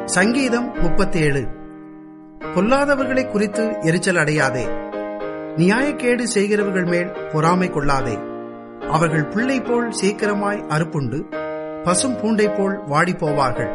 சங்கீதம் 37. பொல்லாதவர்களை குறித்து எரிச்சல் அடையாதே, நியாயக்கேடு செய்கிறவர்கள் மேல் பொறாமை கொள்ளாதே. அவர்கள் பிள்ளை போல் சீக்கிரமாய் அறுப்புண்டு பசும் பூண்டை போல் வாடி போவார்கள்.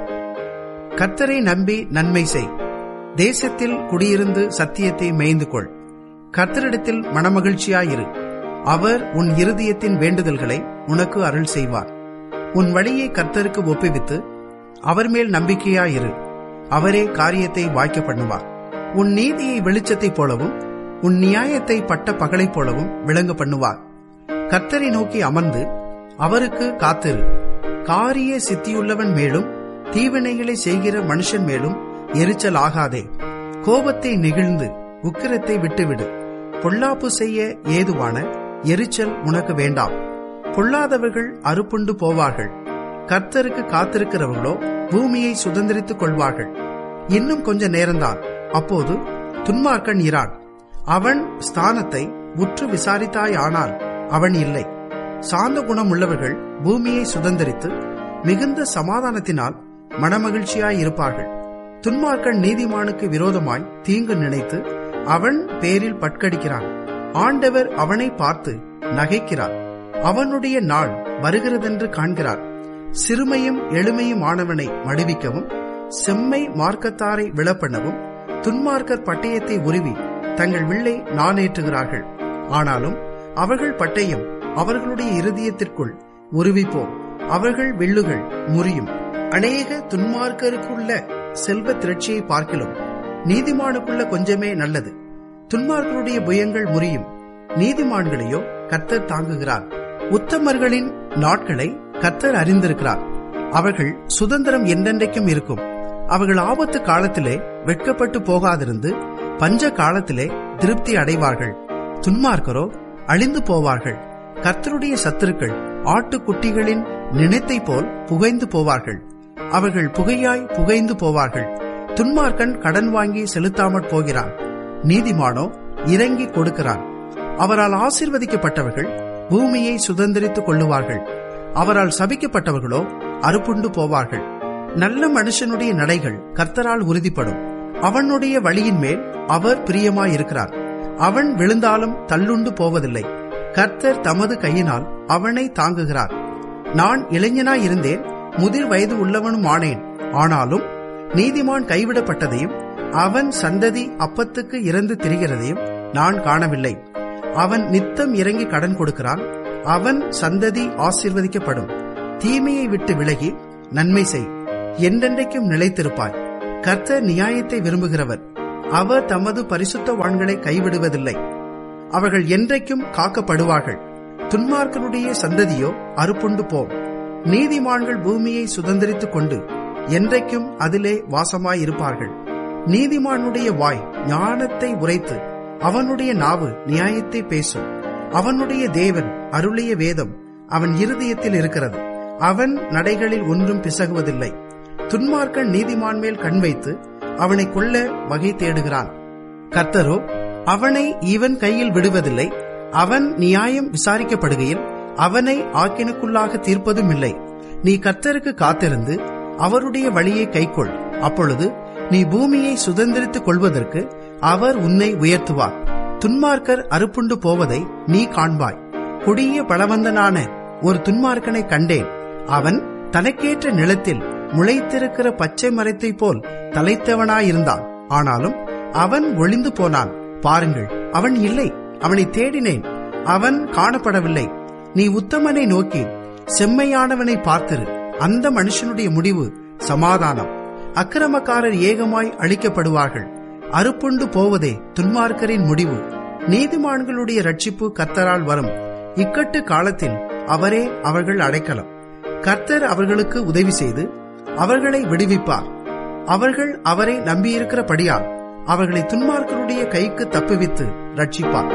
கர்த்தரை நம்பி நன்மை செய், தேசத்தில் குடியிருந்து சத்தியத்தை மேய்ந்து கொள். கர்த்தரிடத்தில் மனமகிழ்ச்சியாயிரு, அவர் உன் இருதயத்தின் வேண்டுதல்களை உனக்கு அருள் செய்வார். உன் வழியை கர்த்தருக்கு ஒப்புவித்து அவர் மேல் நம்பிக்கையாயிரு, அவரே காரியத்தை வாய்க்க பண்ணுவார். உன் நீதியை வெளிச்சத்தைப் போலவும் உன் நியாயத்தை பட்ட பகலைப் போலவும் விளங்க பண்ணுவார். கர்த்தரை நோக்கி அமர்ந்து அவருக்கு காத்திரு. காரிய சித்தியுள்ளவன் மேலும் தீவினைகளை செய்கிற மனுஷன் மேலும் எரிச்சல் ஆகாதே. கோபத்தை நெகிழ்ந்து உக்கிரத்தை விட்டுவிடு. பொல்லாப்பு செய்ய ஏதுவான எரிச்சல் உனக்கு வேண்டாம். பொல்லாதவர்கள் அறுப்புண்டு போவார்கள், கர்த்தருக்கு காத்திருக்கிறவர்களோ பூமியை சுதந்திரித்துக் கொள்வார்கள். இன்னும் கொஞ்ச நேரம்தான், அப்போது துன்மார்க்கன் இரான். அவன் ஸ்தானத்தை உற்று விசாரித்தாயானால் அவன் இல்லை. சாந்த குணம் உள்ளவர்கள் பூமியை சுதந்திரித்து மிகுந்த சமாதானத்தினால் மனமகிழ்ச்சியாயிருப்பார்கள். துன்மார்க்கன் நீதிமானுக்கு விரோதமாய் தீங்கு நினைத்து அவன் பேரில் பட்கடிக்கிறான். ஆண்டவர் அவனை பார்த்து நகைக்கிறார், அவனுடைய நாள் வருகிறதென்று காண்கிறார். சிறுமையும் எளிமையும் ஆனவனை மடிவிக்கவும் செம்மை மார்க்கத்தாரை விளப்பண்ணவும் துன்மார்க்கர் பட்டயத்தை உருவி தங்கள் வில்லை நாணேற்றுகிறார்கள். ஆனாலும் அவர்கள் பட்டயம் அவர்களுடைய இருதயத்திற்குள் உருவிப்போம், அவர்கள் வில்லுகள் முறியும். அநேக துன்மார்க்கருக்குள்ள செல்வ திரட்சியை பார்க்கிலும் நீதிமானுக்குள்ள கொஞ்சமே நல்லது. துன்மார்க்கருடைய புயங்கள் முறியும், நீதிமான்களையோ கர்த்தர் தாங்குகிறார். உத்தமர்களின் நாட்களை கர்த்தர் அறிந்திருக்கிறார், அவர்கள் சுதந்திரம் என்றென்றைக்கும் இருக்கும். அவர்கள் ஆபத்து காலத்திலே வெட்கப்பட்டு போகாதிருந்து பஞ்ச காலத்திலே திருப்தி அடைவார்கள். துன்மார்க்கரோ அழிந்து போவார்கள். கர்த்தருடைய சத்துருக்கள் ஆட்டுக்குட்டிகளின் நினைத்தை போல் புகைந்து போவார்கள். அவர்கள் புகையாய் புகைந்து போவார்கள். துன்மார்க்கன் கடன் வாங்கி செலுத்தாமற் போகிறான், நீதிமானோ இறங்கி கொடுக்கிறான். அவரால் ஆசீர்வதிக்கப்பட்டவர்கள் பூமியை சுதந்திரித்துக் கொள்ளுவார்கள், அவரால் சபிக்கப்பட்டவர்களோ அறுப்புண்டு போவார்கள். நல்ல மனுஷனுடைய நடைகள் கர்த்தரால் உறுதிப்படும், அவனுடைய வழியின் மேல் அவர் பிரியமாயிருக்கிறார். அவன் விழுந்தாலும் தள்ளுண்டு போவதில்லை, கர்த்தர் தமது கையினால் அவனை தாங்குகிறார். நான் இளைஞனாயிருந்தேன், முதிர் வயது உள்ளவனும் ஆனேன். ஆனாலும் நீதிமான் கைவிடப்பட்டதையும் அவன் சந்ததி அப்பத்துக்கு இறந்து திரிகிறதையும் நான் காணவில்லை. அவன் நித்தம் இறங்கி கடன் கொடுக்கிறான், அவன் சந்ததி ஆசீர்வதிக்கப்படும். தீமையை விட்டு விலகி நன்மை செய், என்றென்றைக்கும் நிலைத்திருப்பாய். கர்த்தர் நியாயத்தை விரும்புகிறவர், அவர் தமது பரிசுத்தவான்களை கைவிடுவதில்லை. அவர்கள் என்றைக்கும் காக்கப்படுவார்கள். துன்மார்க்கனுடைய சந்ததியோ அறுப்புண்டு போம். நீதிமான்கள் பூமியை சுதந்திரித்துக் கொண்டு என்றைக்கும் அதிலே வாசமாயிருப்பார்கள். நீதிமானுடைய வாய் ஞானத்தை உரைத்து அவனுடைய நாவு நியாயத்தை பேசும். அவனுடைய தேவன் அருளிய வேதம் அவன் இருதயத்தில் இருக்கிறது, அவன் நடைகளில் ஒன்றும் பிசகுவதில்லை. துன்மார்க்கன் நீதிமான் மேல் கண் வைத்து அவனை கொல்ல வகை தேடுகிறான். கர்த்தரோ அவனை இவன் கையில் விடுவதில்லை. அவன் நியாயம் விசாரிக்கப்படுகையில் அவனை ஆக்கினுக்குள்ளாக தீர்ப்பதும் இல்லை. நீ கர்த்தருக்கு காத்திருந்து அவருடைய வழியை கைக்கொள், அப்பொழுது நீ பூமியை சுதந்திரித்துக் கொள்வதற்கு அவர் உன்னை உயர்த்துவார். துன்மார்க்கர் அறுப்புண்டு போவதை நீ காண்பாய். கொடிய பலவந்தனான ஒரு துன்மார்க்கனை கண்டேன். அவன் தனக்கேற்ற நிலத்தில் முளைத்திருக்கிற பச்சை மரத்தை போல் தலைத்தவனாயிருந்தான். ஆனாலும் அவன் ஒளிந்து போனான். பாருங்கள், அவன் இல்லை, அவனை தேடினேன், அவன் காணப்படவில்லை. நீ உத்தமனை நோக்கி செம்மையானவனை பார்த்திரு, அந்த மனுஷனுடைய முடிவு சமாதானம். அக்கிரமக்காரர் ஏகமாய் அழிக்கப்படுவார்கள், அறுப்புண்டு போவதே துன்மார்க்கரின் முடிவு. நீதிமான்களுடைய ரட்சிப்பு கர்த்தரால் வரும், இக்கட்டு காலத்தில் அவரே அவர்கள் அடைக்கலம். கர்த்தர் அவர்களுக்கு உதவி செய்து அவர்களை விடுவிப்பார். அவர்கள் அவரை நம்பியிருக்கிறபடியால் அவர்களை துன்மார்க்கருடைய கைக்கு தப்புவித்து ரட்சிப்பார்.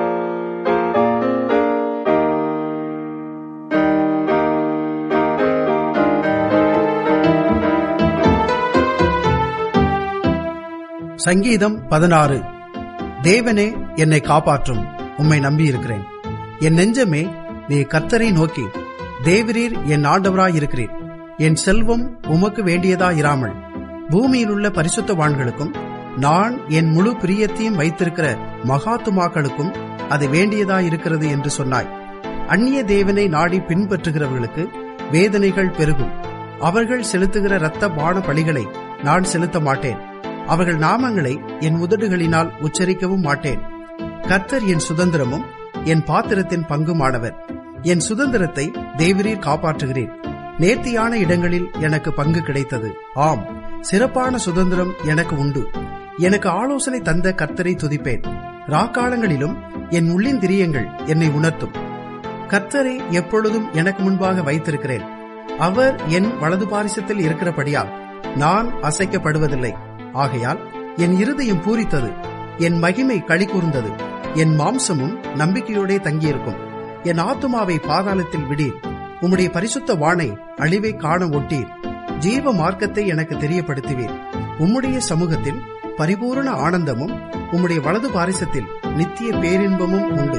சங்கீதம் 16. தேவனே, என்னை காப்பாற்றும், உம்மை நம்பியிருக்கிறேன். என் நெஞ்சமே, நீ கர்த்தரை நோக்கி, தேவரீர் என் ஆண்டவராயிருக்கிறீர். என் செல்வம் உமக்கு வேண்டியதாயிராமல் பூமியிலுள்ள பரிசுத்தவான்களுக்கும் நான் என் முழு பிரியத்தையும் வைத்திருக்கிற மகாத்துமாக்களுக்கும் அது வேண்டியதாயிருக்கிறது என்று சொன்னாய். அந்நிய தேவனை நாடி பின்பற்றுகிறவர்களுக்கு வேதனைகள் பெருகும். அவர்கள் செலுத்துகிற இரத்த பான பலிகளை நான் செலுத்த மாட்டேன். அவர்கள் நாமங்களை என் உதடுகளினால் உச்சரிக்கவும் மாட்டேன். கர்த்தர் என் சுதந்திரமும் என் பாத்திரத்தின் பங்குமானவர். என் சுதந்திரத்தை தேவரீர் காப்பாற்றுகிறேன். நேர்த்தியான இடங்களில் எனக்கு பங்கு கிடைத்தது. ஆம், சிறப்பான சுதந்திரம் எனக்கு உண்டு. எனக்கு ஆலோசனை தந்த கர்த்தரை துதிப்பேன். ராக்காலங்களிலும் என் உள்ளின் திரியங்கள் என்னை உணர்த்தும். கர்த்தரை எப்பொழுதும் எனக்கு முன்பாக வைத்திருக்கிறேன். அவர் என் வலது பாரிசத்தில் இருக்கிறபடியால் நான் அசைக்கப்படுவதில்லை. ஆகையால் என் இருதயம் பூரித்தது, என் மகிமை களி கூர்ந்தது. என் மாம்சமும் நம்பிக்கையோடே தங்கியிருக்கும். என் ஆத்துமாவை பாதாளத்தில் விடீர். உம்முடைய பரிசுத்த வானை அழிவை காண ஒட்டீர். ஜீவ மார்க்கத்தை எனக்கு தெரியப்படுத்துவீர். உம்முடைய சமூகத்தில் பரிபூரண ஆனந்தமும் உம்முடைய வலது பாரிசத்தில் நித்திய பேரின்பமும் உண்டு.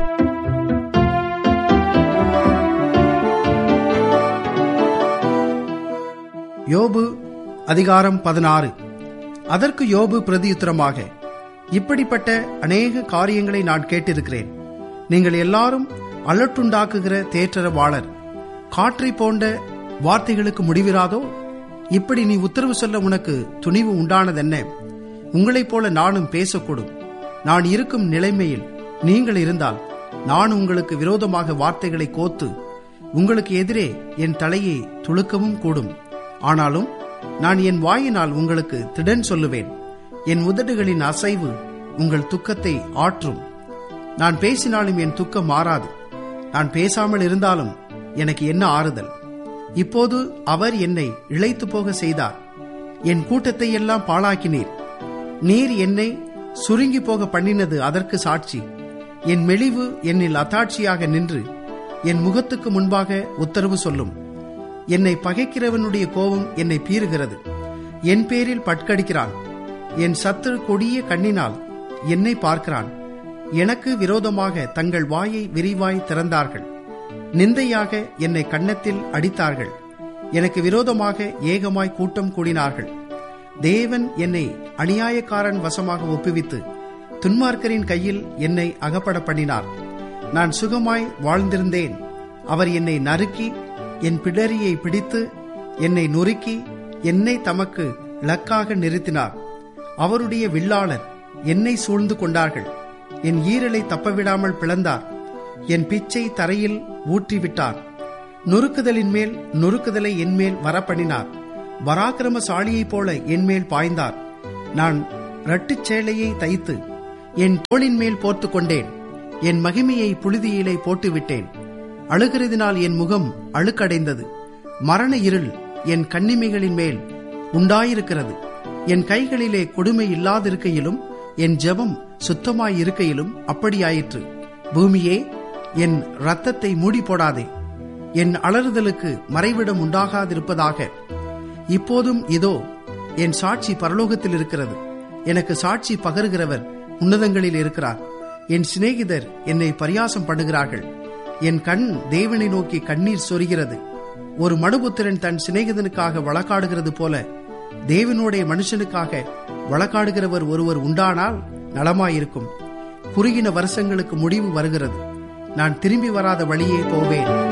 யோபு அதிகாரம் 16. அதற்கு யோபு பிரதியுத்தரமாக, இப்படிப்பட்ட அநேக காரியங்களை நான் கேட்டிருக்கிறேன். நீங்கள் எல்லாரும் அலட்டுண்டாக்குகிற தேற்றரவாளர். காற்றை போன்ற வார்த்தைகளுக்கு முடிவிராதோ? இப்படி நீ உத்தரவு சொல்ல உனக்கு துணிவு உண்டானதென்ன? உங்களைப் போல நானும் பேசக்கூடும். நான் இருக்கும் நிலைமையில் நீங்கள் இருந்தால் நான் உங்களுக்கு விரோதமாக வார்த்தைகளை கோத்து உங்களுக்கு எதிரே என் தலையை துளுக்கவும் கூடும். ஆனாலும் நான் என் வாயினால் உங்களுக்கு திடன் சொல்லுவேன். என் உதடுகளின் அசைவு உங்கள் துக்கத்தை ஆற்றும். நான் பேசினாலும் என் துக்கம் மாறாது. நான் பேசாமல் இருந்தாலும் எனக்கு என்ன ஆறுதல்? இப்போது அவர் என்னை இளைத்து போக செய்தார். என் கூட்டத்தை எல்லாம் பாழாக்கினீர். நீர் என்னை சுருங்கி போக பண்ணினது அதற்கு சாட்சி. என் மெலிவு என்னில் அத்தாட்சியாக நின்று என் முகத்துக்கு முன்பாக உத்தரவு சொல்லும். என்னை பகைக்கிறவனுடைய கோபம் என்னை பீறுகிறது. என் பேரில் பட்கடிக்கிறான். என் சத்துரு கொடிய கண்ணினால் என்னை பார்க்கிறான். எனக்கு விரோதமாக தங்கள் வாயை விரிவாய் திறந்தார்கள். நிந்தையாக என்னை கன்னத்தில் அடித்தார்கள். எனக்கு விரோதமாக ஏகமாய் கூட்டம் கூடினார்கள். தேவன் என்னை அநியாயக்காரன் வசமாக ஒப்புவித்து துன்மார்க்கரின் கையில் என்னை அகப்பட பண்ணினார். நான் சுகமாய் வாழ்ந்திருந்தேன். அவர் என்னை நறுக்கி என் பிடரியை பிடித்து என்னை நொறுக்கி என்னை தமக்கு இலக்காக நிறுத்தினார். அவருடைய வில்லாளர் என்னை சூழ்ந்து கொண்டார்கள். என் ஈரலை தப்பவிடாமல் பிளந்தார். என் பிச்சை தரையில் ஊற்றிவிட்டார். நொறுக்குதலின் மேல் நொறுக்குதலை என்மேல் வரப்பண்ணினார். பராக்கிரமசாலியைப் போல என்மேல் பாய்ந்தார். நான் இரட்டுச் சேலையை தைத்து என் தோளின் மேல் போர்த்து கொண்டேன். என் மகிமையை புழுதியிலே போட்டுவிட்டேன். அழுகிறதினால் என் முகம் அழுக்கடைந்தது. மரண இருள் என் கண்ணிமைகளின் மேல் உண்டாயிருக்கிறது. என் கைகளிலே கொடுமை இல்லாதிருக்கையிலும் என் ஜெபம் சுத்தமாயிருக்கையிலும் அப்படியாயிற்று. பூமியே, என் இரத்தத்தை மூடி போடாதே. என் அலறுதலுக்கு மறைவிடம் உண்டாகாதிருப்பதாக. இப்போதும் இதோ என் சாட்சி பரலோகத்தில் இருக்கிறது. எனக்கு சாட்சி பகருகிறவர் உன்னதங்களில் இருக்கிறார். என் சிநேகிதர் என்னை பரியாசம் பண்ணுகிறார்கள். என் கண் தேவனை நோக்கி கண்ணீர் சொரிகிறது. ஒரு மனுபுத்திரன் தன் சிநேகிதனுக்காக வழக்காடுகிறது போல தேவனுடைய மனுஷனுக்காக வழக்காடுகிறவர் ஒருவர் உண்டானால் நலமாயிருக்கும். குறுகின வருஷங்களுக்கு முடிவு வருகிறது. நான் திரும்பி வராத வழியே போவேன்.